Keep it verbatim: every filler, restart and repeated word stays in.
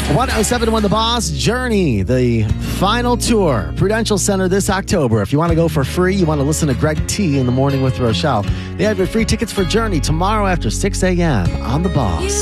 one oh seven one The Boss, Journey, the final tour, Prudential Center this October. If you want to go for free, you want to listen to Greg T in the morning with Rochelle, they have your free tickets for Journey tomorrow after six a.m. on The Boss.